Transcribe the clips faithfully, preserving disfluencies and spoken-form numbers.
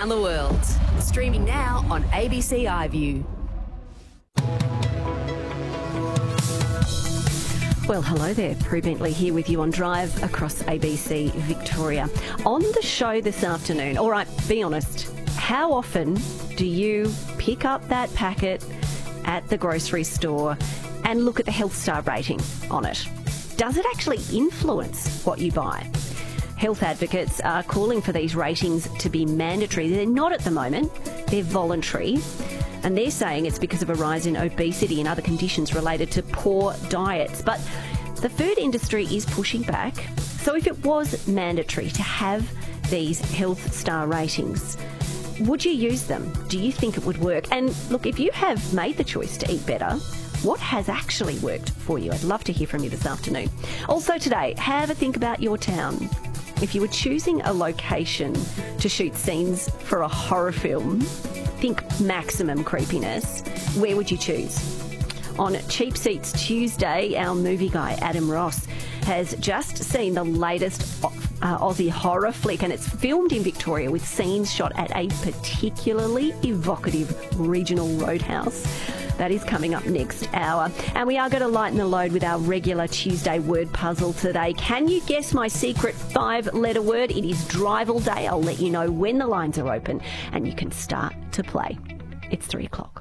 around the world. Streaming now on A B C iView. Well, hello there. Prue Bentley here with you on Drive across A B C Victoria. On the show this afternoon, all right, be honest, how often do you pick up that packet at the grocery store and look at the Health Star rating on it? Does it actually influence what you buy? Health advocates are calling for these ratings to be mandatory. They're not at the moment. They're voluntary. And they're saying it's because of a rise in obesity and other conditions related to poor diets. But the food industry is pushing back. So if it was mandatory to have these Health Star ratings, would you use them? Do you think it would work? And look, if you have made the choice to eat better, what has actually worked for you? I'd love to hear from you this afternoon. Also today, have a think about your town. If you were choosing a location to shoot scenes for a horror film, think maximum creepiness, where would you choose? On Cheap Seats Tuesday, our movie guy Adam Ross has just seen the latest uh, Aussie horror flick, and it's filmed in Victoria with scenes shot at a particularly evocative regional roadhouse. That is coming up next hour. And we are going to lighten the load with our regular Tuesday word puzzle today. Can you guess my secret five-letter word? It is Drive All Day. I'll let you know when the lines are open and you can start to play. It's three o'clock.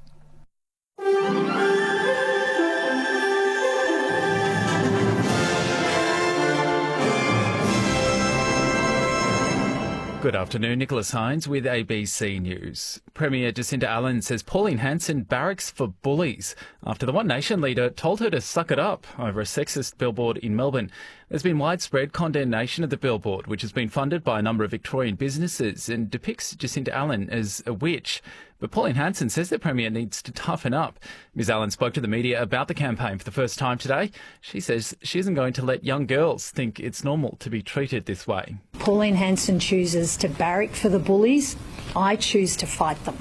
Good afternoon, Nicholas Hines with A B C News. Premier Jacinta Allen says Pauline Hanson barracks for bullies after the One Nation leader told her to suck it up over a sexist billboard in Melbourne. There's been widespread condemnation of the billboard, which has been funded by a number of Victorian businesses and depicts Jacinta Allen as a witch. But Pauline Hanson says the Premier needs to toughen up. Ms Allen spoke to the media about the campaign for the first time today. She says she isn't going to let young girls think it's normal to be treated this way. Pauline Hanson chooses to barrack for the bullies. I choose to fight them.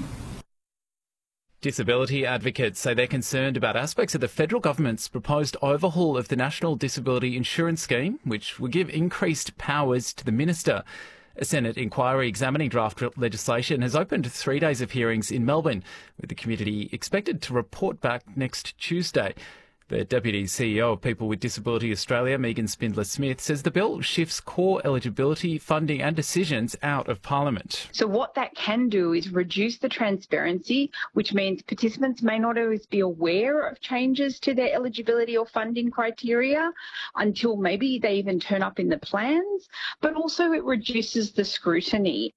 Disability advocates say they're concerned about aspects of the federal government's proposed overhaul of the National Disability Insurance Scheme, which will give increased powers to the minister. A Senate inquiry examining draft legislation has opened three days of hearings in Melbourne, with the committee expected to report back next Tuesday. The Deputy C E O of People with Disability Australia, Megan Spindler-Smith, says the bill shifts core eligibility, funding and decisions out of Parliament. So what that can do is reduce the transparency, which means participants may not always be aware of changes to their eligibility or funding criteria until maybe they even turn up in the plans, but also it reduces the scrutiny.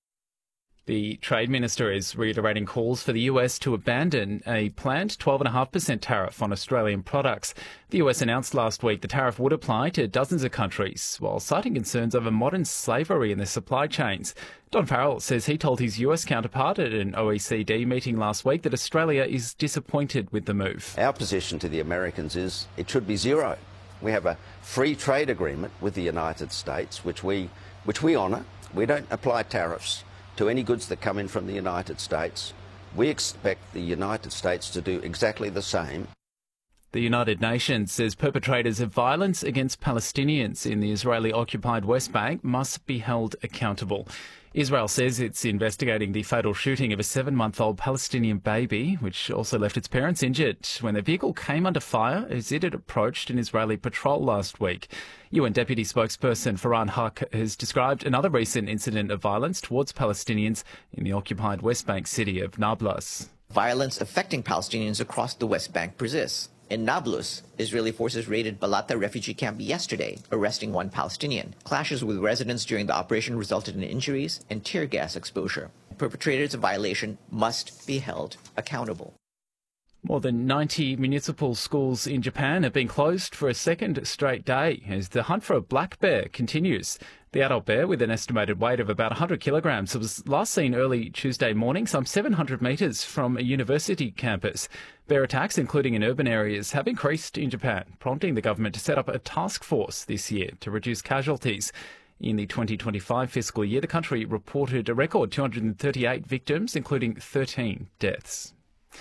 The Trade Minister is reiterating calls for the U S to abandon a planned twelve point five percent tariff on Australian products. The U S announced last week the tariff would apply to dozens of countries, while citing concerns over modern slavery in their supply chains. Don Farrell says he told his U S counterpart at an O E C D meeting last week that Australia is disappointed with the move. Our position to the Americans is it should be zero. We have a free trade agreement with the United States, which we, which we honour. We don't apply tariffs to any goods that come in from the United States. We expect the United States to do exactly the same. The United Nations says perpetrators of violence against Palestinians in the Israeli-occupied West Bank must be held accountable. Israel says it's investigating the fatal shooting of a seven-month-old Palestinian baby, which also left its parents injured when their vehicle came under fire as it had approached an Israeli patrol last week. U N Deputy Spokesperson Farhan Haq has described another recent incident of violence towards Palestinians in the occupied West Bank city of Nablus. Violence affecting Palestinians across the West Bank persists. In Nablus, Israeli forces raided Balata refugee camp yesterday, arresting one Palestinian. Clashes with residents during the operation resulted in injuries and tear gas exposure. Perpetrators of violation must be held accountable. More than ninety municipal schools in Japan have been closed for a second straight day as the hunt for a black bear continues. The adult bear, with an estimated weight of about one hundred kilograms, was last seen early Tuesday morning, some seven hundred metres from a university campus. Bear attacks, including in urban areas, have increased in Japan, prompting the government to set up a task force this year to reduce casualties. In the twenty twenty-five fiscal year, the country reported a record two hundred thirty-eight victims, including thirteen deaths.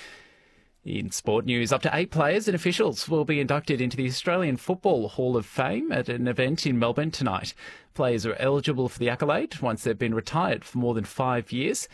In sport news, up to eight players and officials will be inducted into the Australian Football Hall of Fame at an event in Melbourne tonight. Players are eligible for the accolade once they've been retired for more than five years.